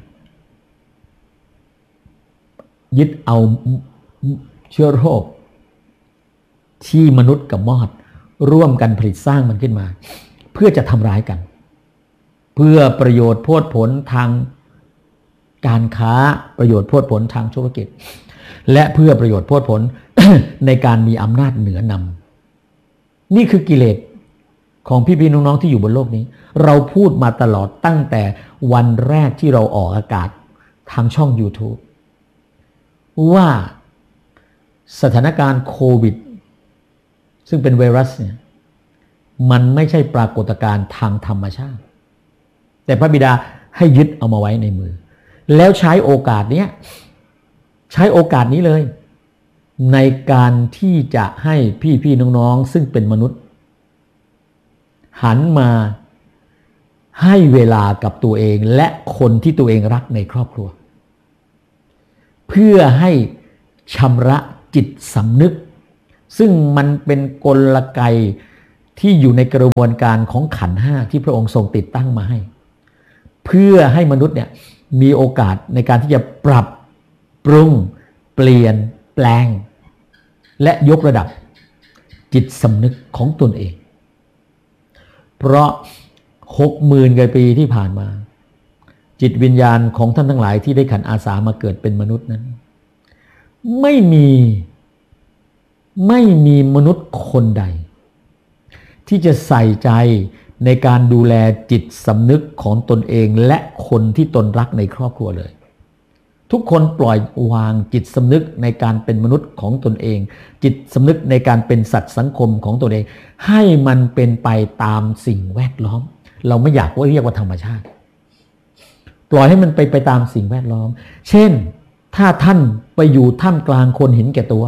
ยึดเอาเชื้อโรคที่มนุษย์กับมอดร่วมกันผลิตสร้างมันขึ้นมาเพื่อจะทำร้ายกันเพื่อประโยชน์โพดผลทางการค้าประโยชน์โพดผลทางธุรกิจและเพื่อประโยชน์โพดผล ในการมีอำนาจเหนือนำนี่คือกิเลสของพี่ๆน้องๆที่อยู่บนโลกนี้เราพูดมาตลอดตั้งแต่วันแรกที่เราออกอากาศทางช่อง YouTube ว่าสถานการณ์โควิดซึ่งเป็นไวรัสเนี่ยมันไม่ใช่ปรากฏการณ์ทางธรรมชาติแต่พระบิดาให้ยึดเอามาไว้ในมือแล้วใช้โอกาสนี้ใช้โอกาสนี้เลยในการที่จะให้พี่ๆน้องๆซึ่งเป็นมนุษย์หันมาให้เวลากับตัวเองและคนที่ตัวเองรักในครอบครัวเพื่อให้ชำระจิตสำนึกซึ่งมันเป็นกลไกที่อยู่ในกระบวนการของขันธ์ห้าที่พระองค์ทรงติดตั้งมาให้เพื่อให้มนุษย์เนี่ยมีโอกาสในการที่จะปรับปรุงเปลี่ยนแปลงและยกระดับจิตสำนึกของตนเองเพราะหกหมื่นกว่าปีที่ผ่านมาจิตวิญญาณของท่านทั้งหลายที่ได้ขันอาสามาเกิดเป็นมนุษย์นั้นไม่มีไม่มีมนุษย์คนใดที่จะใส่ใจในการดูแลจิตสำนึกของตนเองและคนที่ตนรักในครอบครัวเลยทุกคนปล่อยวางจิตสำนึกในการเป็นมนุษย์ของตนเองจิตสำนึกในการเป็นสัตว์สังคมของตนเองให้มันเป็นไปตามสิ่งแวดล้อมเราไม่อยากว่าเรียกว่าธรรมชาติปล่อยให้มันไปไปตามสิ่งแวดล้อมเช่นถ้าท่านไปอยู่ท่ามกลางคนเห็นแก่ตัว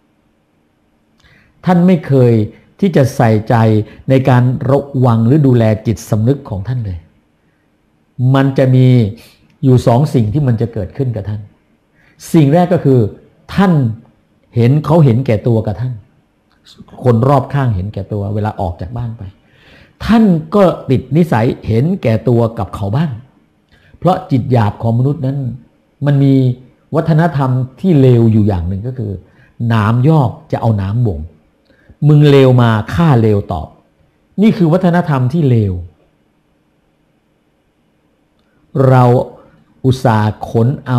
ท่านไม่เคยที่จะใส่ใจในการระวังหรือดูแลจิตสำนึกของท่านเลยมันจะมีอยู่สองสิ่งที่มันจะเกิดขึ้นกับท่านสิ่งแรกก็คือท่านเห็นเขาเห็นแก่ตัวกับท่านคนรอบข้างเห็นแก่ตัวเวลาออกจากบ้านไปท่านก็ติดนิสัยเห็นแก่ตัวกับเขาบ้างเพราะจิตหยาบของมนุษย์นั้นมันมีวัฒนธรรมที่เลวอยู่อย่างหนึ่งก็คือหนามยอกจะเอาหนามบ่งมึงเลวมาข้าเลวตอบนี่คือวัฒนธรรมที่เลวเราอุตส่าห์ขนเอา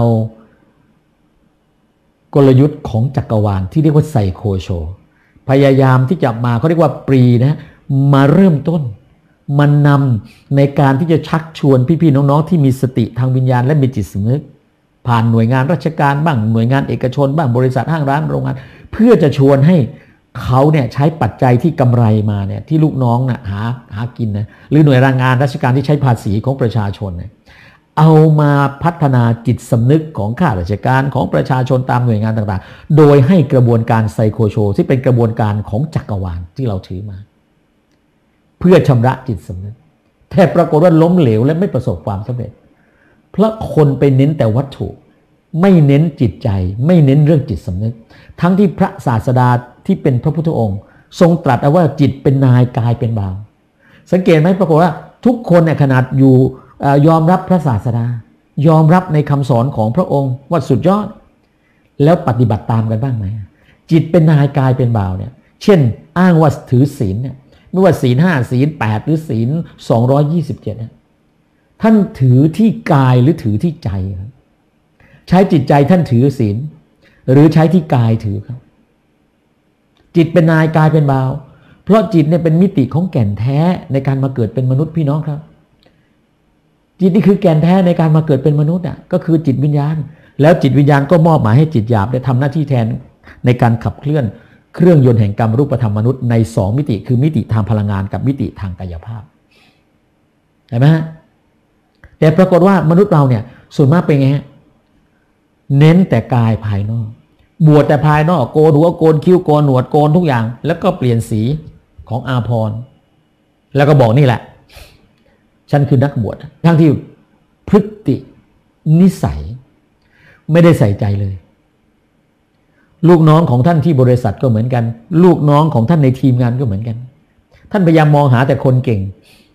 กลยุทธ์ของจักรวาลที่เรียกว่าไซโคโชพยายามที่จะมาเขาเรียกว่าปรีนะมาเริ่มต้นมันนำในการที่จะชักชวนพี่ๆน้องๆที่มีสติทางวิญญาณและมีจิตสำนึกผ่านหน่วยงานราชการบ้างหน่วยงานเอกชนบ้างบริษัทห้างร้านโรงงานเพื่อจะชวนให้เขาเนี่ยใช้ปัจจัยที่กำไรมาเนี่ยที่ลูกน้องน่ะหาหากินนะหรือหน่วยงานราชการที่ใช้ภาษีของประชาชนเนี่ยเอามาพัฒนาจิตสำนึกของข้าราชการของประชาชนตามหน่วยงานต่างๆโดยให้กระบวนการไซโคโชที่เป็นกระบวนการของจักรวาลที่เราถือมาเพื่อชำระจิตสำนึกแต่ปรากฏว่าล้มเหลวและไม่ประสบความสำเร็จเพราะคนไปเน้นแต่วัตถุไม่เน้นจิตใจไม่เน้นเรื่องจิตสำนึกทั้งที่พระศาสดาที่เป็นพระพุทธองค์ทรงตรัสเอาว่าจิตเป็นนายกายเป็นบ่าวสังเกตไหมปรากฏว่าทุกคนเนี่ยขนาดอยู่ยอมรับพระศาสดายอมรับในคำสอนของพระองค์ว่าสุดยอดแล้วปฏิบัติตามกันบ้างไหมจิตเป็นนายกายเป็นบ่าวเนี่ยเช่นอ้างว่าถือศีลเนี่ยไม่ว่าศีลห้าศีลแปดหรือศีลสองร้อยยี่สิบเจ็ดเนี่ยท่านถือที่กายหรือถือที่ใจครับใช้จิตใจท่านถือศีลหรือใช้ที่กายถือครับจิตเป็นนายกายเป็นบ่าวเพราะจิตเนี่ยเป็นมิติของแก่นแท้ในการมาเกิดเป็นมนุษย์พี่น้องครับจิตนี่คือแก่นแท้ในการมาเกิดเป็นมนุษย์อ่ะก็คือจิตวิญญาณแล้วจิตวิญญาณก็มอบหมายให้จิตหยาบได้ทำหน้าที่แทนในการขับเคลื่อนเครื่องยนต์แห่งกรรมรูปธรรมมนุษย์ในสองมิติคือมิติทางพลังงานกับมิติทางกายภาพเห็นไหมฮะแต่ปรากฏว่ามนุษย์เราเนี่ยส่วนมากเป็นไงฮะเน้นแต่กายภายนอกบวชแต่ภายนอกโกนหัวโกนคิ้วโกนหนวดโกนทุกอย่างแล้วก็เปลี่ยนสีของอาภรณ์แล้วก็บอกนี่แหละฉันคือนักบวชทั้งที่พฤตินิสัยไม่ได้ใส่ใจเลยลูกน้องของท่านที่บริษัทก็เหมือนกันลูกน้องของท่านในทีมงานก็เหมือนกันท่านพยายามมองหาแต่คนเก่ง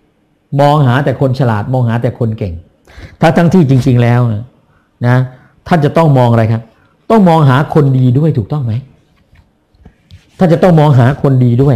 มองหาแต่คนฉลาดมองหาแต่คนเก่งถ้าทั้งที่จริงๆแล้วนะท่านจะต้องมองอะไรครับต้องมองหาคนดีด้วยถูกต้องไหมท่านจะต้องมองหาคนดีด้วย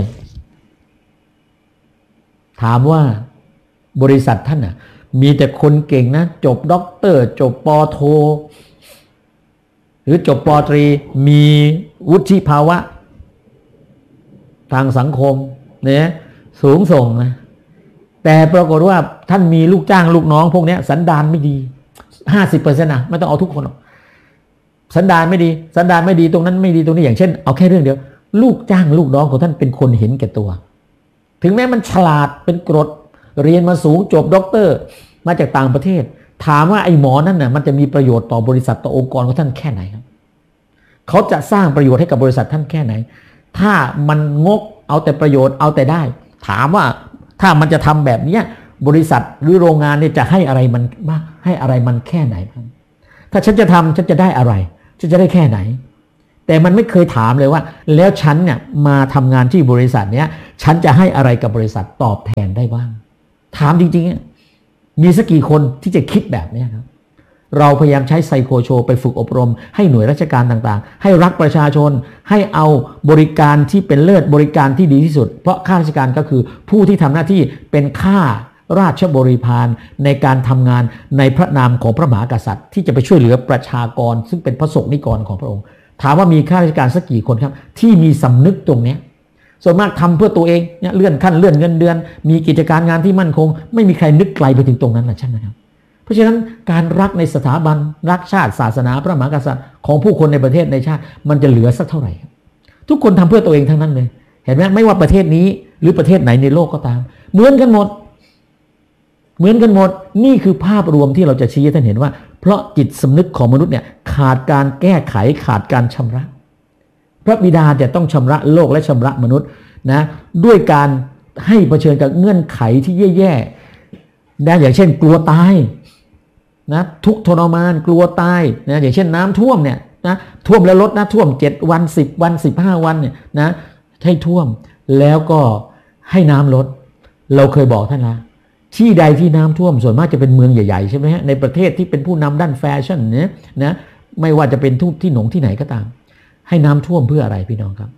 ถามว่าบริษัทท่านน่ะมีแต่คนเก่งนะจบด็อกเตอร์จบปอโทหรือจบปอตรีมีวุฒิภาวะทางสังคมเนี่ยสูงส่งนะแต่ปรากฏว่าท่านมีลูกจ้างลูกน้องพวกนี้สันดานไม่ดี ห้าสิบเปอร์เซ็นต์ นะไม่ต้องเอาทุกคนหรอกสันดานไม่ดีสันดานไม่ดีตรงนั้นไม่ดีตรงนี้อย่างเช่นเอาแค่เรื่องเดียวลูกจ้างลูกน้องของท่านเป็นคนเห็นแก่ตัวถึงแม้มันฉลาดเป็นกรดเรียนมาสูงจบด็อกเตอร์มาจากต่างประเทศถามว่าไอ้หมอนั่นน่ะมันจะมีประโยชน์ต่อบริษัทต่อองค์กรของท่านแค่ไหนครับเขาจะสร้างประโยชน์ให้กับบริษัทท่านแค่ไหนถ้ามันงกเอาแต่ประโยชน์เอาแต่ได้ถามว่าถ้ามันจะทำแบบนี้บริษัทหรือโรงงานเนี่ยจะให้อะไรมันบ้างให้อะไรมันแค่ไหนบ้างถ้าฉันจะทำฉันจะได้อะไรฉันจะได้แค่ไหนแต่มันไม่เคยถามเลยว่าแล้วฉันเนี่ยมาทำงานที่บริษัทเนี้ยฉันจะให้อะไรกับบริษัทตอบแทนได้บ้างถามจริงๆมีสักกี่คนที่จะคิดแบบนี้ครับเราพยายามใช้ไซโคโชไปฝึกอบรมให้หน่วยราชการต่างๆให้รักประชาชนให้เอาบริการที่เป็นเลิศบริการที่ดีที่สุดเพราะข้าราชการก็คือผู้ที่ทำหน้าที่เป็นข้าราชบริพารในการทำงานในพระนามของพระมหากษัตริย์ที่จะไปช่วยเหลือประชากรซึ่งเป็นพระสงฆ์นิกรของพระองค์ถามว่ามีข้าราชการสักกี่คนครับที่มีสำนึกตรงนี้ส่วนมากทำเพื่อตัวเองเนี่ยเลื่อนขั้นเลื่อนเงินเดือนมีกิจการงานที่มั่นคงไม่มีใครนึกไกลไปถึงตรงนั้นนะใช่ไหมครับเพราะฉะนั้นการรักในสถาบันรักชาติศาสนาพระมหากษัตริย์ของผู้คนในประเทศในชาติมันจะเหลือสักเท่าไหร่ทุกคนทำเพื่อตัวเองทั้งนั้นเลยเห็นไหมไม่ว่าประเทศนี้หรือประเทศไหนในโลกก็ตามเหมือนกันหมดเหมือนกันหมดนี่คือภาพรวมที่เราจะชี้ให้ท่านเห็นว่าเพราะจิตสำนึกของมนุษย์เนี่ยขาดการแก้ไขขาดการชำระพระบิดาจะต้องชำระโลกและชำระมนุษย์นะด้วยการให้เผชิญกับเงื่อนไขที่แย่ๆนะอย่างเช่นกลัวตายนะทุกทรมานกลัวตายนะอย่างเช่นน้ำท่วมเนี่ยนะท่วมแล้วลดนะท่วมเจ็ดวันสิบวันสิบห้าวันเนี่ยนะให้ท่วมแล้วก็ให้น้ำลดเราเคยบอกท่านนะที่ใดที่น้ำท่วมส่วนมากจะเป็นเมืองใหญ่ๆใช่ไหมฮะในประเทศที่เป็นผู้นำด้านแฟชั่นเนี่ยนะไม่ว่าจะเป็นทุกที่หนงที่ไหนก็ตามให้น้ำท่วมเพื่ออะไรพี่น้องครับ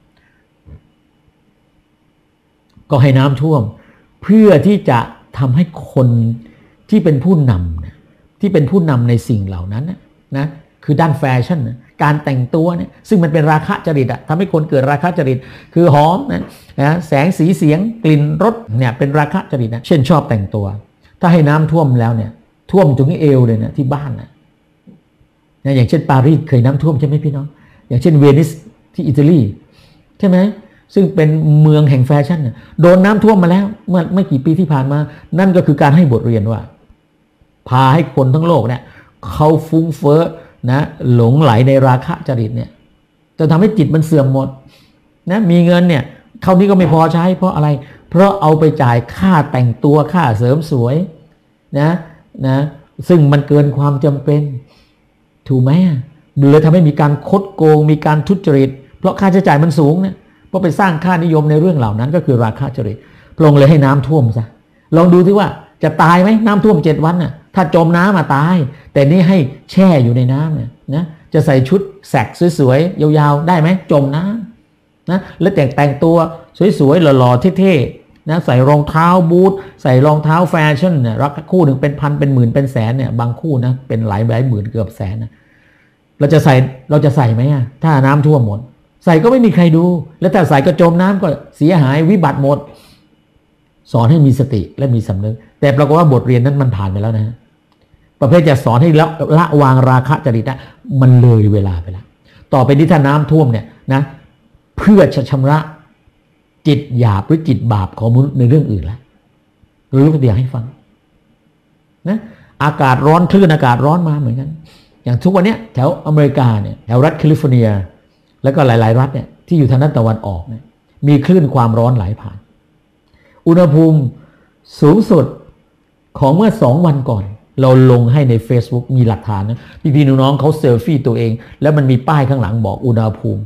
ก็ให้น้ำท่วมเพื่อที่จะทำให้คนที่เป็นผู้นำนะที่เป็นผู้นำในสิ่งเหล่านั้นนะนะคือด้านแฟชั่นนะการแต่งตัวเนี่ยซึ่งมันเป็นราคะจริตอะทำให้คนเกิดราคะจริตคือหอมนะนะแสงสีเสียงกลิ่นรสเนี่ยเป็นราคะจริตนะเช่นชอบแต่งตัวถ้าให้น้ำท่วมแล้วเนี่ยท่วมถึงเอวเลยนะที่บ้านนะนะอย่างเช่นปารีสเคยน้ำท่วมใช่ไหมพี่น้องอย่างเช่นเวนิสที่อิตาลีใช่ไหมซึ่งเป็นเมืองแห่งแฟชั่นนะโดนน้ำท่วมมาแล้วเมื่อไม่กี่ปีที่ผ่านมานั่นก็คือการให้บทเรียนว่าพาให้คนทั้งโลกเนี่ยเขาฟุ้งเฟ้อนะหลงไหลในราคะจริตเนี่ยจะทำให้จิตมันเสื่อมหมดนะมีเงินเนี่ยคราวนี้ก็ไม่พอใช้เพราะอะไรเพราะเอาไปจ่ายค่าแต่งตัวค่าเสริมสวยนะนะซึ่งมันเกินความจำเป็นถูกไหมเลยทำให้มีการคดโกงมีการทุจริตเพราะค่าใช้จ่ายมันสูงเนี่ยเพราะไปสร้างค่านิยมในเรื่องเหล่านั้นก็คือราคะจริตพระองค์เลยให้น้ำท่วมซะลองดูที่ว่าจะตายไหมน้ำท่วมเจ็ดวันน่ะถ้าจมน้ำมาตายแต่นี่ให้แช่อยู่ในน้ำเนี่ยนะจะใส่ชุดแสกสวยๆยาวๆได้ไหมจมน้ำนะแล้วแต่งแต่งตัวสวยๆหล่อๆเท่ๆนะใส่รองเท้าบูทใส่รองเท้าแฟชั่นเนี่ยรักคู่หนึ่งเป็นพันเป็นหมื่นเป็นแสนเนี่ยบางคู่นะเป็นหลายหลายหมื่นเกือบแสนนะเราจะใส่เราจะใส่ไหมอ่ะถ้าน้ำท่วมหมดใส่ก็ไม่มีใครดูแล้วถ้าใส่ก็จมน้ำก็เสียหายวิบัติหมดสอนให้มีสติและมีสำนึกแต่ปรากฏว่าบทเรียนนั้นมันผ่านไปแล้วนะประเภทจะสอนให้ละละวางราคะจริตนะมันเลยเวลาไปแล้วต่อไปนี้ถ้าน้ำท่วมเนี่ยนะเพื่อจะชำระจิตหยาบหรือจิตบาปของมนุษย์ในเรื่องอื่นแล้วเรายกตัวอย่างให้ฟังนะอากาศร้อนคลื่นอากาศร้อนมาเหมือนกันอย่างทุกวันนี้แถวอเมริกาเนี่ยแถวรัฐแคลิฟอร์เนียแล้วก็หลายๆรัฐเนี่ยที่อยู่ทางด้านตะวันออกเนี่ยมีคลื่นความร้อนไหลผ่านอุณหภูมิสูงสุดของเมื่อสองวันก่อนเราลงให้ใน Facebook มีหลักฐานนะพี่ๆน้องๆเขาเซลฟี่ตัวเองแล้วมันมีป้ายข้างหลังบอกอุณหภูมิ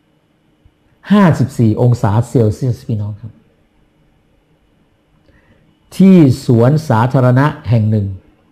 ห้าสิบสี่องศาเซลเซียสพี่น้องครับที่สวนสาธารณะแห่งหนึ่ง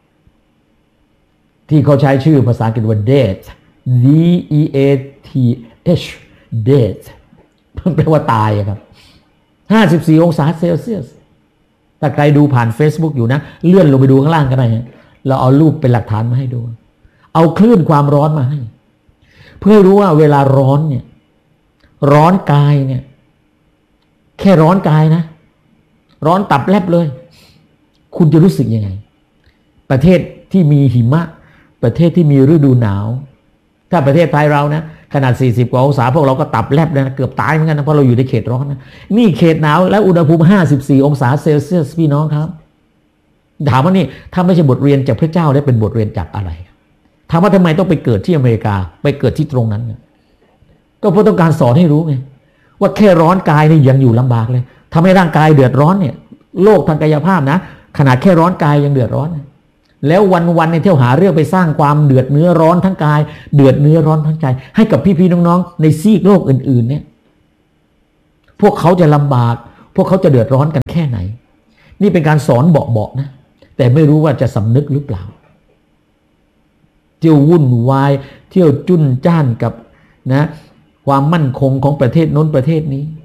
ที่เขาใช้ชื่อภาษาอังกฤษว่า death D E A T H death แปลว่าตายครับห้าสิบสี่องศาเซลเซียสถ้าใครดูผ่าน Facebook อยู่นะเลื่อนลงไปดูข้างล่างก็ได้เราเอารูปเป็นหลักฐานมาให้ดูเอาคลื่นความร้อนมาให้เพื่อรู้ว่าเวลาร้อนเนี่ยร้อนกายเนี่ยแค่ร้อนกายนะร้อนตับแลบเลยคุณจะรู้สึกยังไงประเทศที่มีหิมะประเทศที่มีฤดูหนาวถ้าประเทศไทยเรานะขนาดสี่สิบกว่าองศาพวกเราก็ตับแลบเลยนะเกือบตายเหมือนกันนะเพราะเราอยู่ในเขตร้อนนะนี่เขตหนาวและอุณหภูมิห้าสิบสี่องศาเซลเซียสพี่น้องครับถามว่านี่ถ้าไม่ใช่บทเรียนจากพระเจ้าได้เป็นบทเรียนจากอะไรถามว่าทำไมต้องไปเกิดที่อเมริกาไปเกิดที่ตรงนั้นก็เพราะต้องการสอนให้รู้ไงว่าแค่ร้อนกายนี่ยังอยู่ลำบากเลยทำให้ร่างกายเดือดร้อนเนี่ยโรคทางกายภาพนะขนาดแค่ร้อนกายยังเดือดร้อนแล้ววันๆในเที่ยวหาเรื่องไปสร้างความเดือดเนื้อร้อนทั้งกายเดือดเนื้อร้อนทั้งใจให้กับพี่ๆน้องๆในซีกโลกอื่นๆเนี่ยพวกเขาจะลำบากพวกเขาจะเดือดร้อนกันแค่ไหนนี่เป็นการสอนเบาๆนะแต่ไม่รู้ว่าจะสำนึกหรือเปล่าเที่ยววุ่นวายเที่ยวจุ้นจ้านกับนะความมั่นคงของประเทศโน้นประเทศนี้